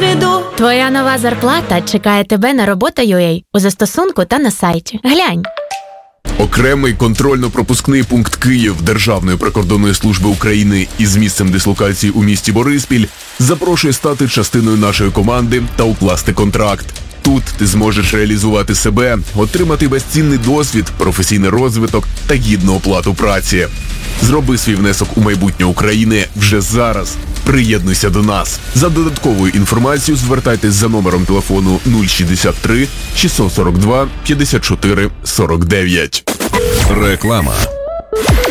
досвіду. Твоя нова зарплата чекає тебе на робота.ua у застосунку та на сайті. Глянь. Окремий контрольно-пропускний пункт Київ Державної прикордонної служби України із місцем дислокації у місті Бориспіль запрошує стати частиною нашої команди та укласти контракт. Тут ти зможеш реалізувати себе, отримати безцінний досвід, професійний розвиток та гідну оплату праці. Зроби свій внесок у майбутнє України вже зараз. Приєднуйся до нас. За додатковою інформацією звертайтесь за номером телефону 063 642 54 49. Реклама.